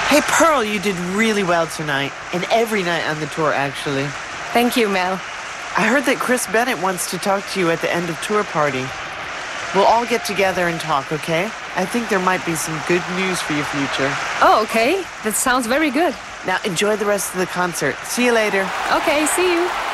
Hey, Pearl, you did really well tonight, and every night on the tour, actually. Thank you, Mel. I heard that Chris Bennett wants to talk to you at the end of tour party. We'll all get together and talk, okay? I think there might be some good news for your future. Oh, okay. That sounds very good. Now, enjoy the rest of the concert. See you later. Okay, see you.